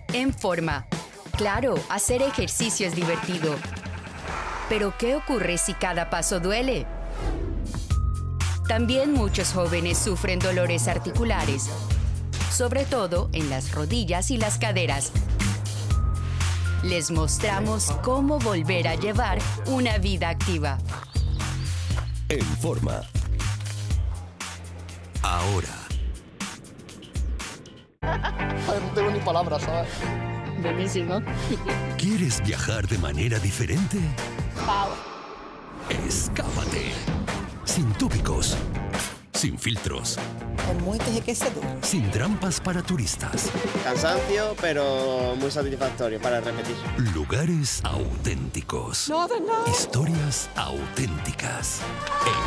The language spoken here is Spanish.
En Forma. Claro, hacer ejercicio es divertido. Pero ¿qué ocurre si cada paso duele? También muchos jóvenes sufren dolores articulares, sobre todo en las rodillas y las caderas. Les mostramos cómo volver a llevar una vida activa. En Forma. Ahora. Ay, no tengo ni palabras, ¿sabes? Buenísimo. ¿Quieres viajar de manera diferente? Wow. Escápate. Sin tópicos. Sin filtros. Por muy que se dure. Sin trampas para turistas. Cansancio, pero muy satisfactorio para repetir. Lugares auténticos. No, de nada. Historias auténticas. En